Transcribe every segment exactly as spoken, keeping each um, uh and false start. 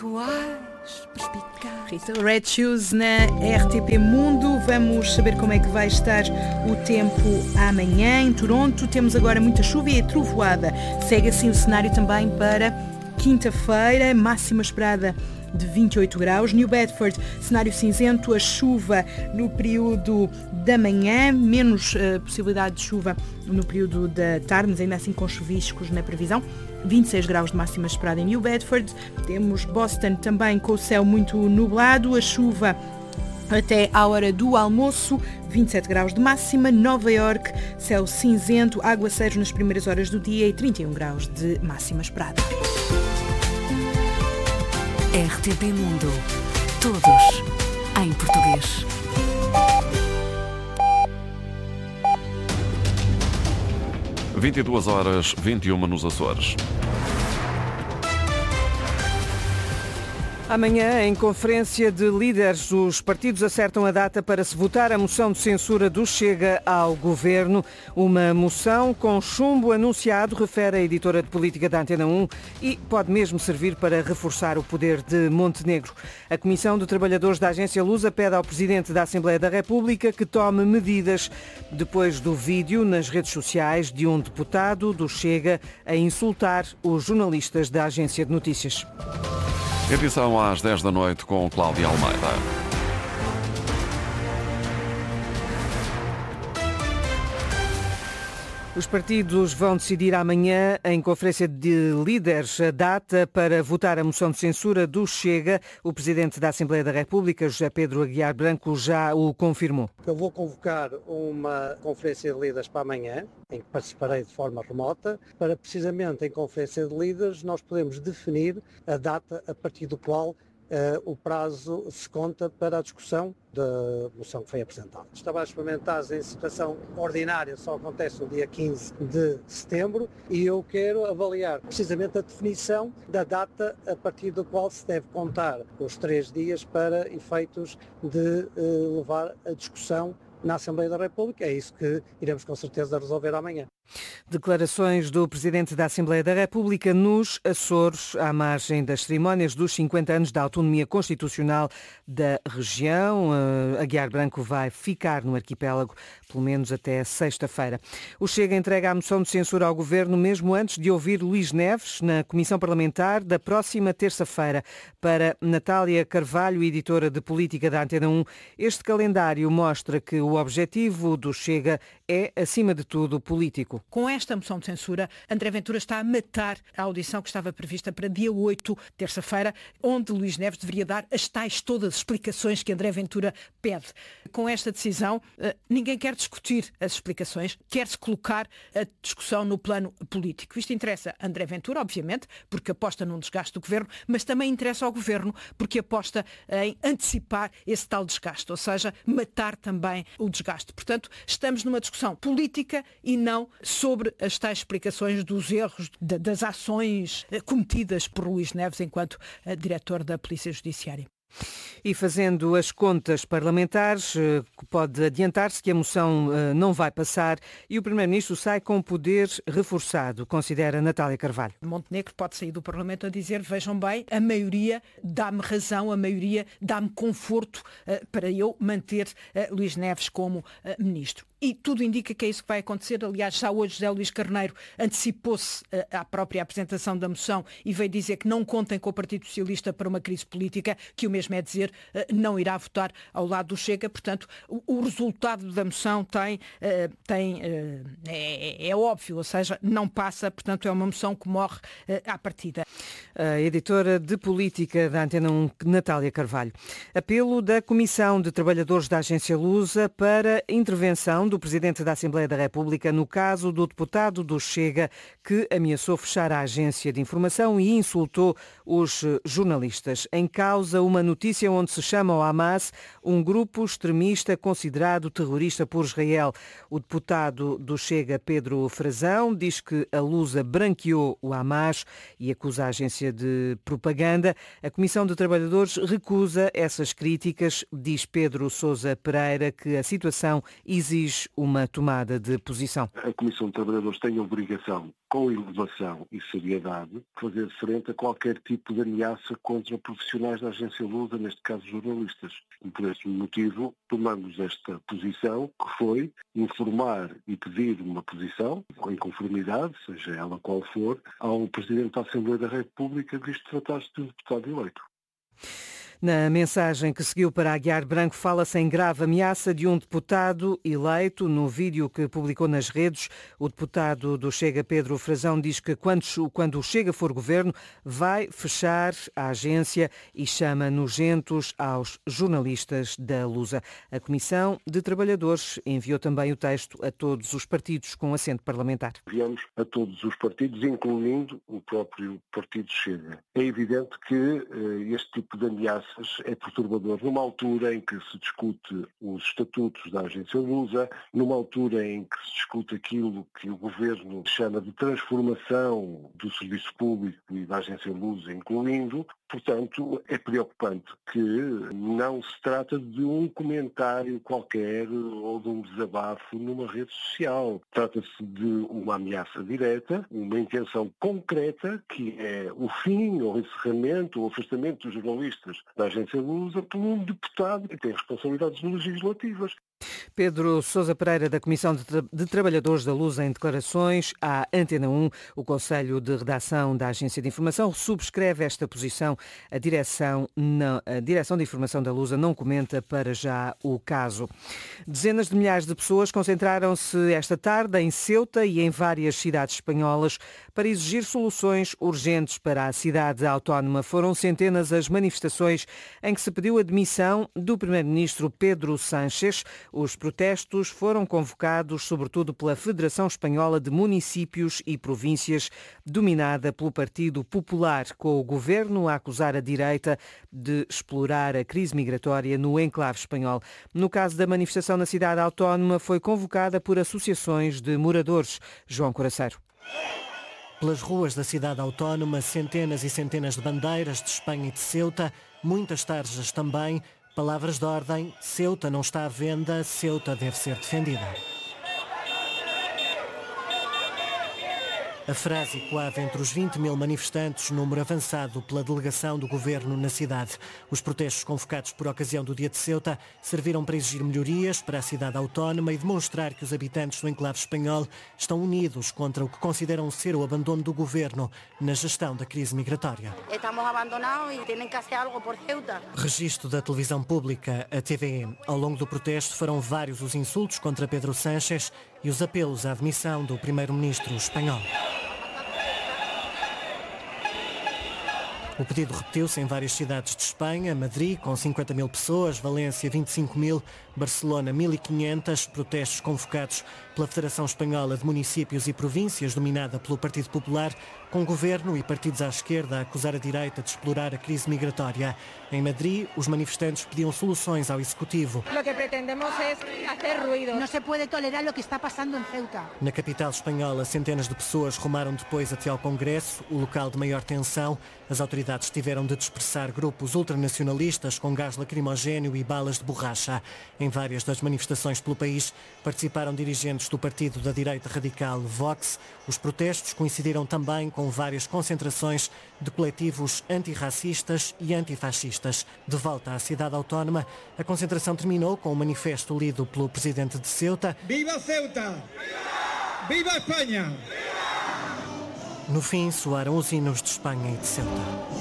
Rita Red Shoes na R T P Mundo. Vamos saber como é que vai estar o tempo amanhã em Toronto. Temos agora muita chuva e trovoada. Segue assim o cenário também para quinta-feira, máxima esperada de vinte e oito graus. New Bedford, cenário cinzento, a chuva no período da manhã, menos uh, possibilidade de chuva no período da tarde, mas ainda assim com chuviscos na previsão. vinte e seis graus de máxima esperada em New Bedford. Temos Boston também com o céu muito nublado, a chuva até à hora do almoço, vinte e sete graus de máxima. Nova York, céu cinzento, aguaceiros nas primeiras horas do dia e trinta e um graus de máxima esperada. R T P Mundo. Todos em português. vinte e duas horas, vinte e uma nos Açores. Amanhã, em conferência de líderes, os partidos acertam a data para se votar a moção de censura do Chega ao Governo. Uma moção com chumbo anunciado, refere a editora de política da Antena um, e pode mesmo servir para reforçar o poder de Montenegro. A Comissão de Trabalhadores da Agência Lusa pede ao Presidente da Assembleia da República que tome medidas depois do vídeo nas redes sociais de um deputado do Chega a insultar os jornalistas da Agência de Notícias. Edição às dez da noite com Cláudia Almeida. Os partidos vão decidir amanhã, em conferência de líderes, a data para votar a moção de censura do Chega. O Presidente da Assembleia da República, José Pedro Aguiar Branco, já o confirmou. Eu vou convocar uma conferência de líderes para amanhã, em que participarei de forma remota, para precisamente em conferência de líderes nós podemos definir a data a partir do qual Uh, o prazo se conta para a discussão da moção que foi apresentada. Os trabalhos suplementares em situação ordinária só acontecem no dia quinze de setembro e eu quero avaliar precisamente a definição da data a partir do qual se deve contar os três dias para efeitos de uh, levar a discussão na Assembleia da República. É isso que iremos com certeza resolver amanhã. Declarações do Presidente da Assembleia da República nos Açores, à margem das cerimónias dos cinquenta anos da autonomia constitucional da região. Uh, Aguiar Branco vai ficar no arquipélago pelo menos até sexta-feira. O Chega entrega a moção de censura ao Governo mesmo antes de ouvir Luís Neves na Comissão Parlamentar da próxima terça-feira. Para Natália Carvalho, editora de política da Antena um, este calendário mostra que o objetivo do Chega é, acima de tudo, político. Com esta moção de censura, André Ventura está a matar a audição que estava prevista para dia oito, terça-feira, onde Luís Neves deveria dar as tais todas as explicações que André Ventura pede. Com esta decisão, ninguém quer discutir as explicações, quer-se colocar a discussão no plano político. Isto interessa a André Ventura, obviamente, porque aposta num desgaste do Governo, mas também interessa ao Governo, porque aposta em antecipar esse tal desgaste, ou seja, matar também o desgaste. Portanto, estamos numa discussão política e não sobre as tais explicações dos erros, de, das ações cometidas por Luís Neves enquanto uh, diretor da Polícia Judiciária. E fazendo as contas parlamentares, pode adiantar-se que a moção não vai passar e o Primeiro-Ministro sai com poder reforçado, considera Natália Carvalho. Montenegro pode sair do Parlamento a dizer, vejam bem, a maioria dá-me razão, a maioria dá-me conforto uh, para eu manter uh, Luís Neves como uh, Ministro. E tudo indica que é isso que vai acontecer. Aliás, já hoje José Luís Carneiro antecipou-se uh, à própria apresentação da moção e veio dizer que não contem com o Partido Socialista para uma crise política, que o mesmo é dizer, uh, não irá votar ao lado do Chega. Portanto, o, o resultado da moção tem, uh, tem, uh, é, é óbvio, ou seja, não passa, portanto é uma moção que morre uh, à partida. A editora de política da Antena um, Natália Carvalho. Apelo da Comissão de Trabalhadores da Agência Lusa para intervenção do Presidente da Assembleia da República no caso do deputado do Chega que ameaçou fechar a agência de informação e insultou os jornalistas. Em causa uma notícia onde se chama o Hamas um grupo extremista considerado terrorista por Israel. O deputado do Chega, Pedro Frazão, diz que a Lusa branqueou o Hamas e acusa a agência de propaganda. A Comissão de Trabalhadores recusa essas críticas. Diz Pedro Sousa Pereira que a situação exige exige uma tomada de posição. A Comissão de Trabalhadores tem a obrigação, com elevação e seriedade, de fazer frente a qualquer tipo de ameaça contra profissionais da Agência Lusa, neste caso jornalistas. E por esse motivo tomamos esta posição, que foi informar e pedir uma posição, em conformidade, seja ela qual for, ao Presidente da Assembleia da República, visto tratar-se de um deputado eleito. Na mensagem que seguiu para Aguiar Branco, fala-se em grave ameaça de um deputado eleito. No vídeo que publicou nas redes, o deputado do Chega, Pedro Frazão, diz que quando, quando o Chega for governo, vai fechar a agência e chama nojentos aos jornalistas da Lusa. A Comissão de Trabalhadores enviou também o texto a todos os partidos com assento parlamentar. Enviamos a todos os partidos, incluindo o próprio Partido Chega. É evidente que uh, este tipo de ameaça é perturbador numa altura em que se discute os estatutos da Agência Lusa, numa altura em que se discute aquilo que o Governo chama de transformação do serviço público e da Agência Lusa, incluindo. Portanto, é preocupante que não se trata de um comentário qualquer ou de um desabafo numa rede social. Trata-se de uma ameaça direta, uma intenção concreta, que é o fim ou encerramento ou afastamento dos jornalistas da Agência Lusa por um deputado que tem responsabilidades legislativas. Pedro Sousa Pereira, da Comissão de, Tra- de Trabalhadores da Lusa, em declarações à Antena um, o Conselho de Redação da Agência de Informação subscreve esta posição. A direção, não, a direção de Informação da Lusa não comenta para já o caso. Dezenas de milhares de pessoas concentraram-se esta tarde em Ceuta e em várias cidades espanholas para exigir soluções urgentes para a cidade autónoma. Foram centenas as manifestações em que se pediu a demissão do primeiro-ministro Pedro Sánchez. Os protestos foram convocados sobretudo pela Federação Espanhola de Municípios e Províncias, dominada pelo Partido Popular, com o governo a acusar a direita de explorar a crise migratória no enclave espanhol. No caso da manifestação na cidade autónoma, foi convocada por associações de moradores. João Coraceiro. Pelas ruas da cidade autónoma, centenas e centenas de bandeiras de Espanha e de Ceuta, muitas tarjas também. Palavras de ordem: Ceuta não está à venda, Ceuta deve ser defendida. A frase ecoava entre os vinte mil manifestantes, número avançado pela delegação do governo na cidade. Os protestos convocados por ocasião do Dia de Ceuta serviram para exigir melhorias para a cidade autónoma e demonstrar que os habitantes do enclave espanhol estão unidos contra o que consideram ser o abandono do governo na gestão da crise migratória. Estamos abandonados e têm que fazer algo por Ceuta. Registro da televisão pública, a T V E. Ao longo do protesto foram vários os insultos contra Pedro Sánchez e os apelos à demissão do primeiro-ministro espanhol. O pedido repetiu-se em várias cidades de Espanha: Madrid, com cinquenta mil pessoas, Valência, vinte e cinco mil, Barcelona, mil e quinhentos, protestos convocados pela Federação Espanhola de Municípios e Províncias, dominada pelo Partido Popular, com governo e partidos à esquerda a acusar a direita de explorar a crise migratória. Em Madrid, os manifestantes pediam soluções ao Executivo. O que pretendemos é fazer ruído. Não se pode tolerar o que está passando em Ceuta. Na capital espanhola, centenas de pessoas rumaram depois até ao Congresso, o local de maior tensão. As autoridades tiveram de dispersar grupos ultranacionalistas com gás lacrimogéneo e balas de borracha. Em várias das manifestações pelo país participaram dirigentes do partido da direita radical Vox. Os protestos coincidiram também com várias concentrações de coletivos antirracistas e antifascistas. De volta à cidade autónoma, a concentração terminou com um manifesto lido pelo presidente de Ceuta. Viva Ceuta! Viva Espanha! No fim, soaram os hinos de Espanha e de Ceuta.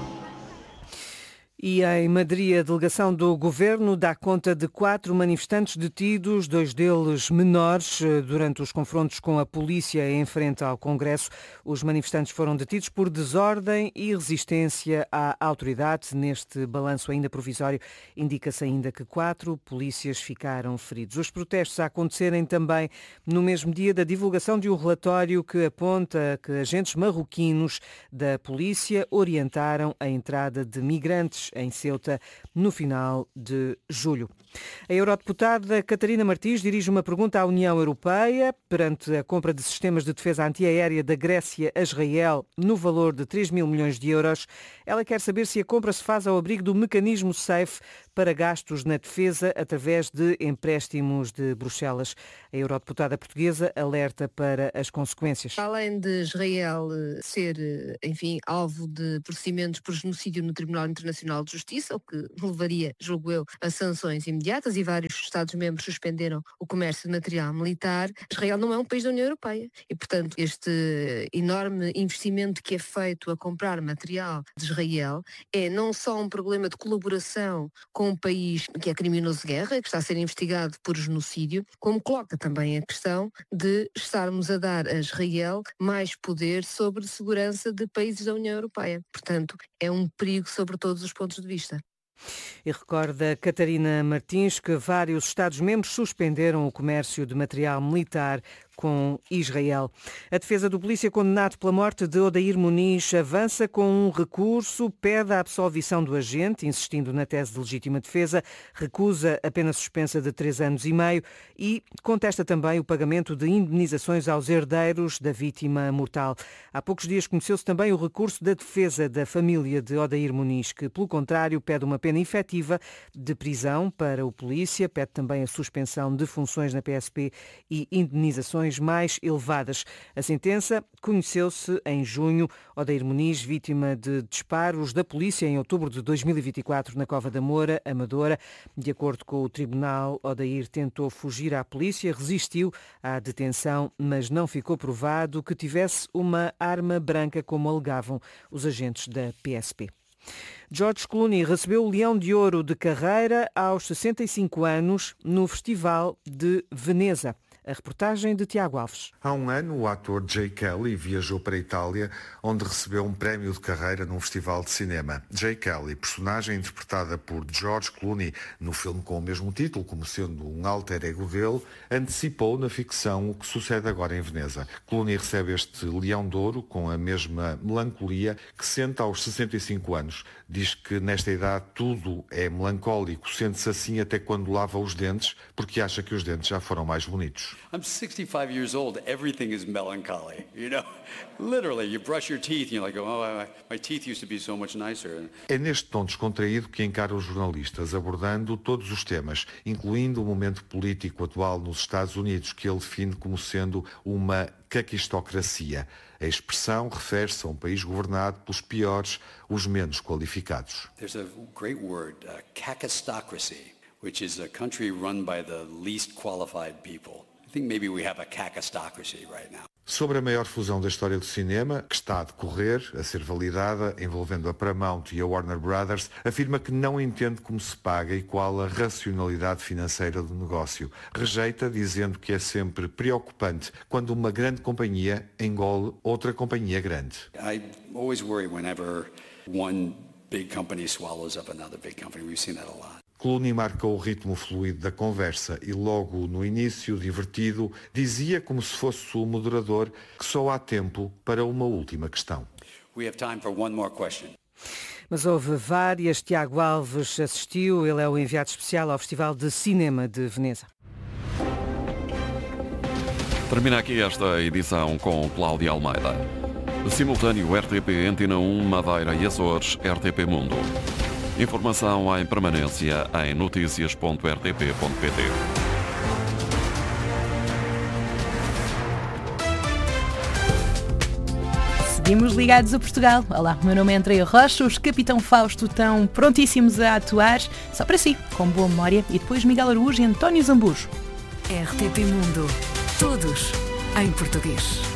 E em Madrid, a delegação do governo dá conta de quatro manifestantes detidos, dois deles menores, durante os confrontos com a polícia em frente ao Congresso. Os manifestantes foram detidos por desordem e resistência à autoridade. Neste balanço ainda provisório, indica-se ainda que quatro polícias ficaram feridos. Os protestos a acontecerem também no mesmo dia da divulgação de um relatório que aponta que agentes marroquinos da polícia orientaram a entrada de migrantes em Ceuta no final de julho. A eurodeputada Catarina Martins dirige uma pergunta à União Europeia perante a compra de sistemas de defesa antiaérea da Grécia a Israel no valor de três mil milhões de euros. Ela quer saber se a compra se faz ao abrigo do mecanismo SAFE para gastos na defesa através de empréstimos de Bruxelas. A eurodeputada portuguesa alerta para as consequências. Além de Israel ser, enfim, alvo de procedimentos por genocídio no Tribunal Internacional de Justiça, o que levaria, julgo eu, a sanções imediatas, e vários Estados-membros suspenderam o comércio de material militar, Israel não é um país da União Europeia. E, portanto, este enorme investimento que é feito a comprar material de Israel é não só um problema de colaboração com um país que é criminoso de guerra, que está a ser investigado por genocídio, como coloca também a questão de estarmos a dar a Israel mais poder sobre a segurança de países da União Europeia. Portanto, é um perigo sobre todos os pontos de vista. E recorda Catarina Martins que vários Estados-membros suspenderam o comércio de material militar com Israel. A defesa do polícia condenado pela morte de Odair Muniz avança com um recurso, pede a absolvição do agente, insistindo na tese de legítima defesa, recusa a pena suspensa de três anos e meio e contesta também o pagamento de indemnizações aos herdeiros da vítima mortal. Há poucos dias conheceu-se também o recurso da defesa da família de Odair Muniz, que, pelo contrário, pede uma pena efetiva de prisão para o polícia, pede também a suspensão de funções na P S P e indemnizações mais elevadas. A sentença conheceu-se em junho. Odair Muniz, vítima de disparos da polícia em outubro de dois mil e vinte e quatro na Cova da Moura, Amadora. De acordo com o tribunal, Odair tentou fugir à polícia, resistiu à detenção, mas não ficou provado que tivesse uma arma branca, como alegavam os agentes da P S P. George Clooney recebeu o Leão de Ouro de carreira aos sessenta e cinco anos no Festival de Veneza. A reportagem de Tiago Alves. Há um ano, o ator Jay Kelly viajou para a Itália, onde recebeu um prémio de carreira num festival de cinema. Jay Kelly, personagem interpretada por George Clooney no filme com o mesmo título, como sendo um alter ego dele, antecipou na ficção o que sucede agora em Veneza. Clooney recebe este Leão de Ouro com a mesma melancolia que sente aos sessenta e cinco anos. Diz que nesta idade tudo é melancólico, sente-se assim até quando lava os dentes, porque acha que os dentes já foram mais bonitos. I'm sixty-five years old. Everything is melancholy, you know. Literally, you brush your teeth and you're like, oh, my teeth used to be so much nicer. É neste tom descontraído que encara os jornalistas, abordando todos os temas, incluindo o momento político atual nos Estados Unidos, que ele define como sendo uma caquistocracia. A expressão refere-se a um país governado pelos piores, os menos qualificados. There's a great word, uh, cacistocracy, which is a country run by the least qualified people. I think maybe we have a cacistocracy right now. Sobre a maior fusão da história do cinema, que está a decorrer, a ser validada, envolvendo a Paramount e a Warner Brothers, afirma que não entende como se paga e qual a racionalidade financeira do negócio. Rejeita, dizendo que é sempre preocupante quando uma grande companhia engole outra companhia grande. I always worry whenever one big company swallows up another big company. We've seen that a lot. Clooney marcou o ritmo fluido da conversa e logo no início, divertido, dizia como se fosse o moderador que só há tempo para uma última questão. We have time for one more question. Mas houve várias. Tiago Alves assistiu, ele é o enviado especial ao Festival de Cinema de Veneza. Termina aqui esta edição com Cláudia Almeida. Simultâneo R T P Antena um, Madeira e Açores, R T P Mundo. Informação em permanência em notícias ponto r t p ponto p t. Seguimos ligados a Portugal. Olá, meu nome é Andreia Rocha, os Capitão Fausto estão prontíssimos a atuar, só para si, com boa memória, e depois Miguel Araújo e António Zambujo. R T P Mundo, todos em português.